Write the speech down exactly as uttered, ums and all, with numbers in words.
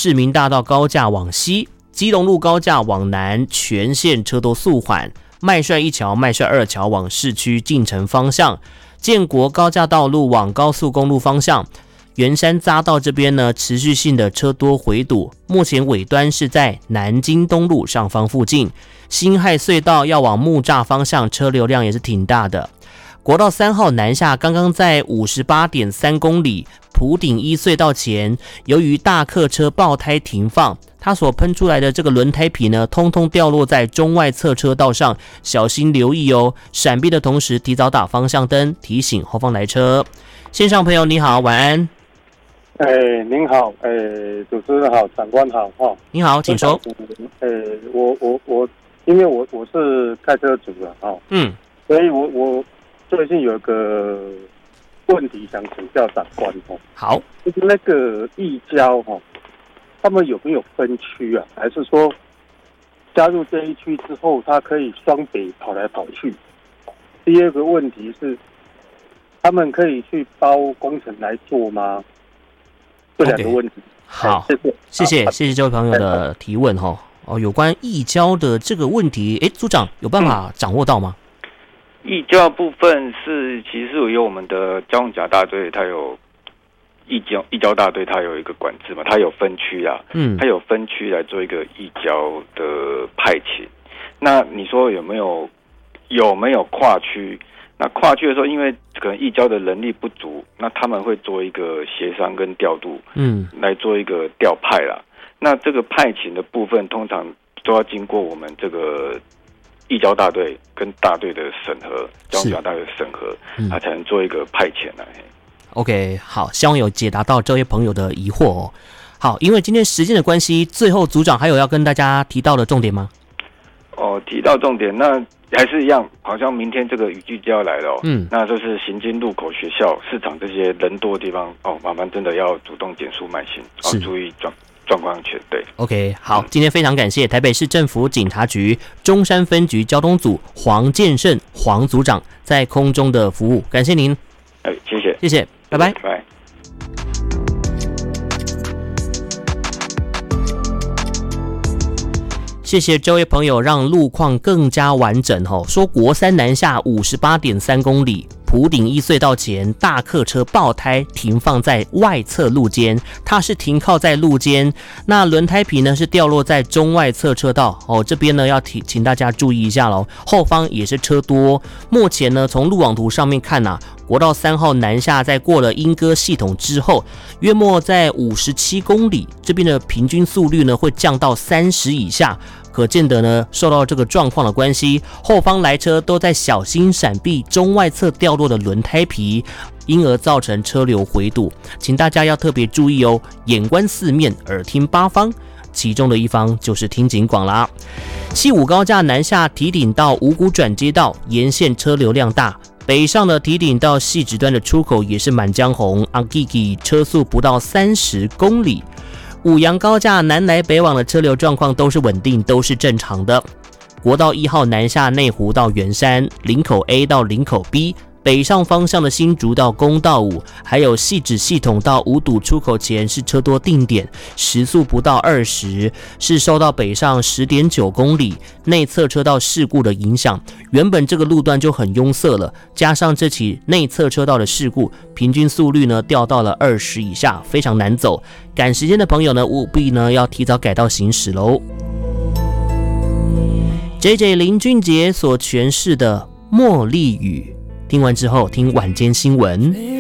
市民大道高架往西，基隆路高架往南，全线车都速缓。麦帅一桥、麦帅二桥往市区进城方向，建国高架道路往高速公路方向，圆山匝道这边呢，持续性的车多回堵，目前尾端是在南京东路上方附近。辛亥隧道要往木栅方向，车流量也是挺大的。国道三号南下，刚刚在 五十八点三公里埔顶一隧道前，由于大客车爆胎停放，它所喷出来的这个轮胎皮呢，通通掉落在中外侧车道上，小心留意哦。闪避的同时，提早打方向灯，提醒后方来车。线上朋友你好，晚安。 哎，您好，哎，主持人好，长官好，哈， 你好，请说。 哎，我我我，因为我我是开车族的哈，嗯，所以我我最近有个问题想请教长官哦。 好， 就是那个义交哈，他们有没有分区啊？还是说加入这一区之后，他可以双北跑来跑去？第二个问题是，他们可以去包工程来做吗？这两个问题。Okay. 好，谢谢，谢谢，谢谢这位朋友的提问哈。哦，有关义交的这个问题，哎，组长有办法掌握到吗？ 义交部分是其实有我们的交通甲大队，它有义交义交大队，它有一个管制嘛，它有分区啊，嗯，它有分区来做一个义交的派遣。那你说有没有有没有跨区？那跨区的时候，因为可能义交的人力不足，那他们会做一个协商跟调度，嗯，来做一个调派啦。那这个派遣的部分，通常都要经过我们这个义交大队跟大队的审核，交通甲大队的审核，他、嗯、才能做一个派遣来。 OK， 好，希望有解答到这位朋友的疑惑哦。好，因为今天时间的关系，最后组长还有要跟大家提到的重点吗？ 哦，提到重点，那还是一样，好像明天这个雨季就要来了、哦，嗯，那就是行经路口、学校、市场这些人多的地方，哦，麻烦真的要主动减速慢行，哦，注意状状况全对。 OK， 好、嗯，今天非常感谢台北市政府警察局中山分局交通组黄建胜黄组长在空中的服务，感谢您。 哎，谢谢， 谢谢，拜拜， 拜拜。 谢谢这位朋友，让路况更加完整哦。说国三南下 五十八点三公里，埔顶一隧道前大客车爆胎停放在外侧路肩，它是停靠在路肩，那轮胎皮呢是掉落在中外侧车道哦。这边呢要提请大家注意一下咯，后方也是车多。目前呢从路网图上面看啊，国道三号南下，在过了莺歌系统之后，约莫在五十七公里，这边的平均速率呢会降到三十以下。可见得呢，受到这个状况的关系，后方来车都在小心闪避中外侧掉落的轮胎皮，因而造成车流回堵。请大家要特别注意哦，眼观四面，耳听八方，其中的一方就是听警广啦。七五高架南下提顶到五股转接道，沿线车流量大。北上的提顶到汐止端的出口也是满江红，昂 G G 车速不到三十公里。五杨高架南来北往的车流状况都是稳定，都是正常的。国道一号南下内湖到圆山，林口 A 到林口 B， 北上方向的新竹到公道五，还有汐止系统到五堵出口前是车多定点，时速不到二十，是受到北上 十点九公里内侧车道事故的影响。原本这个路段就很拥塞了，加上这起内侧车道的事故，平均速率呢掉到了二十以下，非常难走。赶时间的朋友呢，务必呢要提早改道行驶喽。J J 林俊杰所诠释的《茉莉雨》，听完之后听晚间新闻。